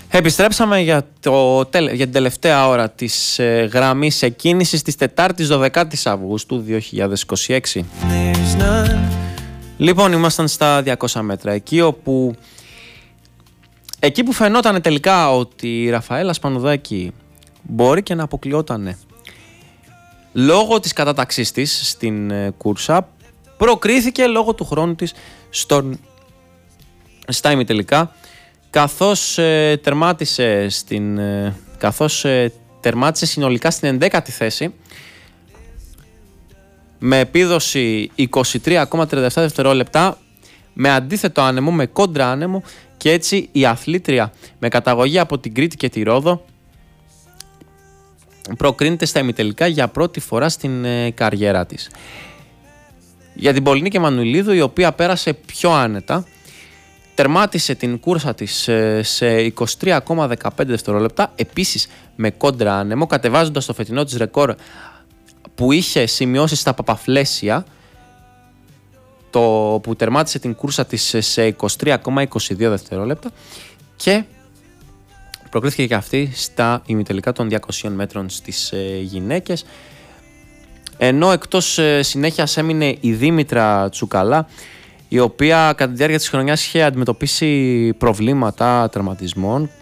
Επιστρέψαμε για την τελευταία ώρα της γραμμής εκκίνησης της Τετάρτης 12ης Αυγούστου 2026. Λοιπόν, ήμασταν στα 200 μέτρα, εκεί που φαινόταν τελικά ότι η Ραφαέλα Σπανουδάκη μπορεί και να αποκλειότανε λόγω της κατάταξής της στην κούρσα, προκρίθηκε λόγω του χρόνου της στα ημιτελικά, καθώς τερμάτισε συνολικά στην 11η θέση με επίδοση 23,37 δευτερόλεπτα, με αντίθετο άνεμο, με κόντρα άνεμο, και έτσι η αθλήτρια με καταγωγή από την Κρήτη και τη Ρόδο προκρίνεται στα ημιτελικά για πρώτη φορά στην καριέρα της. Για την Πολυνίκη Εμμανουηλίδου, η οποία πέρασε πιο άνετα, τερμάτισε την κούρσα της σε 23,15 δευτερόλεπτα, επίσης με κόντρα άνεμο, κατεβάζοντας το φετινό της ρεκόρ που είχε σημειώσει στα Παπαφλέσια, που τερμάτισε την κούρσα της σε 23,22 δευτερόλεπτα, και προκρίθηκε και αυτή στα ημιτελικά των 200 μέτρων στις γυναίκες. Ενώ εκτός συνέχειας έμεινε η Δήμητρα Τσουκαλά, η οποία κατά τη διάρκεια της χρονιάς είχε αντιμετωπίσει προβλήματα τερματισμών,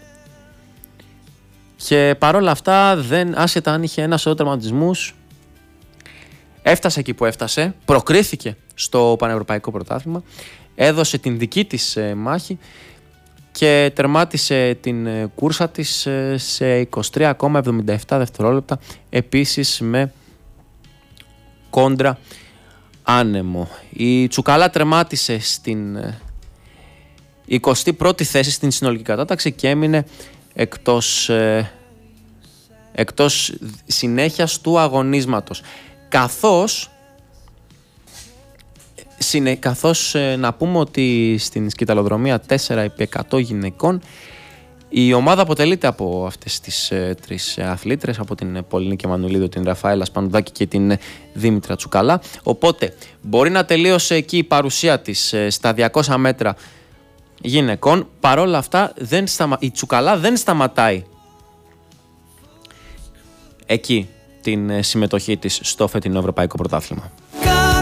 και παρόλα αυτά, άσχετα αν είχε ένα σωρό τερματισμούς, έφτασε εκεί που έφτασε, προκρίθηκε στο Πανευρωπαϊκό Πρωτάθλημα, έδωσε την δική της μάχη και τερμάτισε την κούρσα της σε 23,77 δευτερόλεπτα, επίσης με κόντρα άνεμο. Η Τσουκαλά τερμάτισε στην 21η θέση στην συνολική κατάταξη και έμεινε εκτός συνέχειας του αγωνίσματος. Καθώς να πούμε ότι στην σκηταλοδρομία 4x100 γυναικών η ομάδα αποτελείται από αυτές τις τρεις αθλήτρες, από την Πολυνίκη Εμμανουηλίδου, την Ραφαέλα Σπανουδάκη και την Δήμητρα Τσουκαλά. Οπότε μπορεί να τελείωσε εκεί η παρουσία της στα 200 μέτρα γυναικών. Παρόλα αυτά η Τσουκαλά δεν σταματάει εκεί την συμμετοχή της στο φετινό Ευρωπαϊκό Πρωτάθλημα.